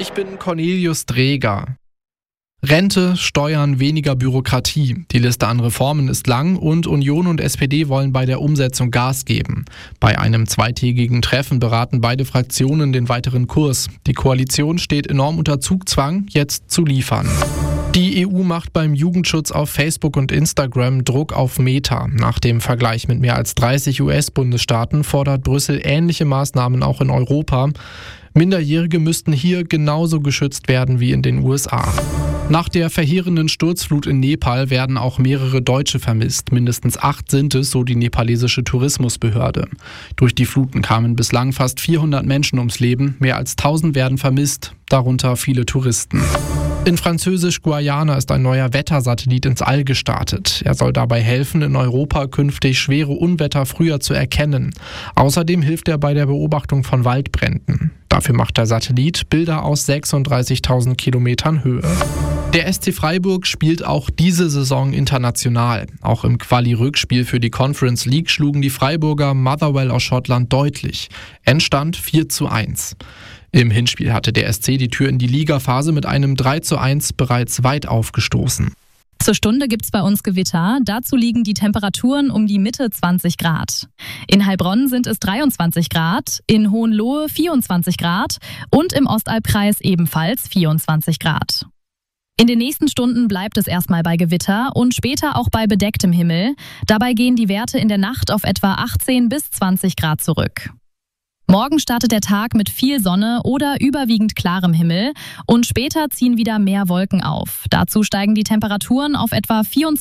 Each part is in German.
Ich bin Cornelius Dreger. Rente, Steuern, weniger Bürokratie. Die Liste an Reformen ist lang und Union und SPD wollen bei der Umsetzung Gas geben. Bei einem zweitägigen Treffen beraten beide Fraktionen den weiteren Kurs. Die Koalition steht enorm unter Zugzwang, jetzt zu liefern. Die EU macht beim Jugendschutz auf Facebook und Instagram Druck auf Meta. Nach dem Vergleich mit mehr als 30 US-Bundesstaaten fordert Brüssel ähnliche Maßnahmen auch in Europa. Minderjährige müssten hier genauso geschützt werden wie in den USA. Nach der verheerenden Sturzflut in Nepal werden auch mehrere Deutsche vermisst. Mindestens 8 sind es, so die nepalesische Tourismusbehörde. Durch die Fluten kamen bislang fast 400 Menschen ums Leben. Mehr als 1000 werden vermisst, darunter viele Touristen. In Französisch-Guayana ist ein neuer Wettersatellit ins All gestartet. Er soll dabei helfen, in Europa künftig schwere Unwetter früher zu erkennen. Außerdem hilft er bei der Beobachtung von Waldbränden. Dafür macht der Satellit Bilder aus 36.000 Kilometern Höhe. Der SC Freiburg spielt auch diese Saison international. Auch im Quali-Rückspiel für die Conference League schlugen die Freiburger Motherwell aus Schottland deutlich. Endstand 4:1. Im Hinspiel hatte der SC die Tür in die Ligaphase mit einem 3:1 bereits weit aufgestoßen. Zur Stunde gibt's bei uns Gewitter. Dazu liegen die Temperaturen um die Mitte 20 Grad. In Heilbronn sind es 23 Grad, in Hohenlohe 24 Grad und im Ostalbkreis ebenfalls 24 Grad. In den nächsten Stunden bleibt es erstmal bei Gewitter und später auch bei bedecktem Himmel. Dabei gehen die Werte in der Nacht auf etwa 18 bis 20 Grad zurück. Morgen startet der Tag mit viel Sonne oder überwiegend klarem Himmel und später ziehen wieder mehr Wolken auf. Dazu steigen die Temperaturen auf etwa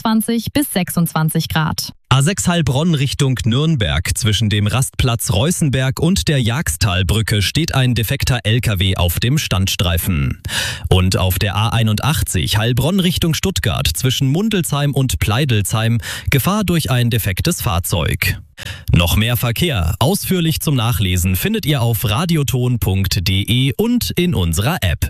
24 bis 26 Grad. A6 Heilbronn Richtung Nürnberg. Zwischen dem Rastplatz Reußenberg und der Jagstalbrücke steht ein defekter LKW auf dem Standstreifen. Und auf der A81 Heilbronn Richtung Stuttgart zwischen Mundelsheim und Pleidelsheim Gefahr durch ein defektes Fahrzeug. Noch mehr Verkehr, ausführlich zum Nachlesen, findet ihr auf radioton.de und in unserer App.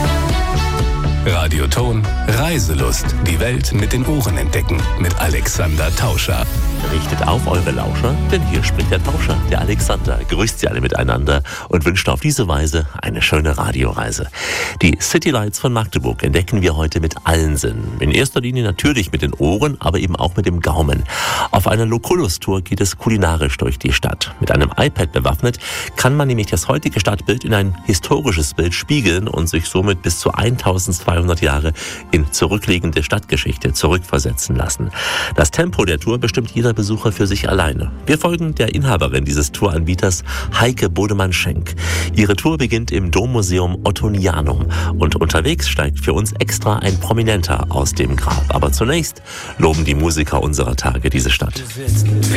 Radioton Reiselust. Die Welt mit den Ohren entdecken. Mit Alexander Tauscher. Richtet auf eure Lauscher, denn hier spricht der Tauscher, der Alexander. Grüßt sie alle miteinander und wünscht auf diese Weise eine schöne Radioreise. Die City Lights von Magdeburg entdecken wir heute mit allen Sinnen. In erster Linie natürlich mit den Ohren, aber eben auch mit dem Gaumen. Auf einer Loculus-Tour geht es kulinarisch durch die Stadt. Mit einem iPad bewaffnet kann man nämlich das heutige Stadtbild in ein historisches Bild spiegeln und sich somit bis zu 1200 Jahre in zurückliegende Stadtgeschichte zurückversetzen lassen. Das Tempo der Tour bestimmt jeder Besucher für sich alleine. Wir folgen der Inhaberin dieses Touranbieters, Heike Bodemann-Schenk. Ihre Tour beginnt im Dommuseum Ottonianum und unterwegs steigt für uns extra ein Prominenter aus dem Grab. Aber zunächst loben die Musiker unserer Tage diese Stadt.